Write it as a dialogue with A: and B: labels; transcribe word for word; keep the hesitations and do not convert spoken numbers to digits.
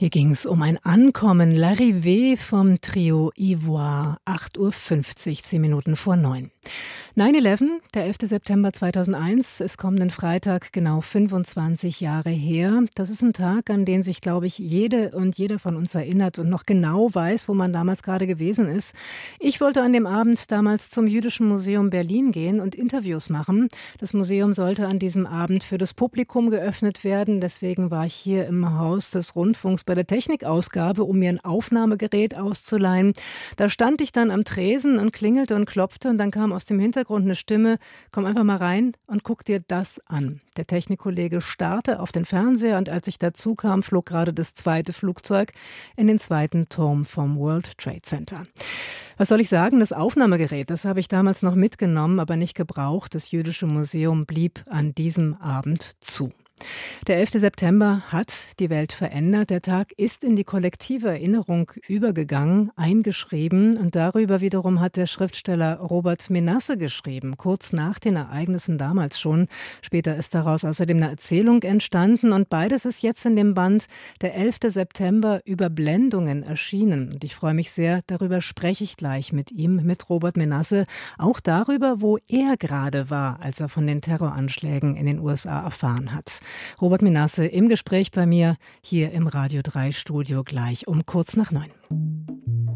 A: Hier ging es um ein Ankommen, L'Arrivée vom Trio Ivoire, acht Uhr fünfzig, zehn Minuten vor neun. neun elf, der elfter September zweitausendeins, ist kommenden Freitag genau fünfundzwanzig Jahre her. Das ist ein Tag, an den sich, glaube ich, jede und jeder von uns erinnert und noch genau weiß, wo man damals gerade gewesen ist. Ich wollte an dem Abend damals zum Jüdischen Museum Berlin gehen und Interviews machen. Das Museum sollte an diesem Abend für das Publikum geöffnet werden. Deswegen war ich hier im Haus des Rundfunks bei der Technikausgabe, um mir ein Aufnahmegerät auszuleihen. Da stand ich dann am Tresen und klingelte und klopfte und dann kam aus dem Hintergrund eine Stimme: Komm einfach mal rein und guck dir das an. Der Technikkollege starrte auf den Fernseher und als ich dazu kam, flog gerade das zweite Flugzeug in den zweiten Turm vom World Trade Center. Was soll ich sagen? Das Aufnahmegerät, das habe ich damals noch mitgenommen, aber nicht gebraucht. Das Jüdische Museum blieb an diesem Abend zu. Der elfter September hat die Welt verändert. Der Tag ist in die kollektive Erinnerung übergegangen, eingeschrieben. Und darüber wiederum hat der Schriftsteller Robert Menasse geschrieben, kurz nach den Ereignissen damals schon. Später ist daraus außerdem eine Erzählung entstanden. Und beides ist jetzt in dem Band Der elfter September Überblendungen erschienen. Und ich freue mich sehr, darüber spreche ich gleich mit ihm, mit Robert Menasse. Auch darüber, wo er gerade war, als er von den Terroranschlägen in den U S A erfahren hat. Robert Menasse im Gespräch bei mir hier im Radio drei Studio gleich um kurz nach neun.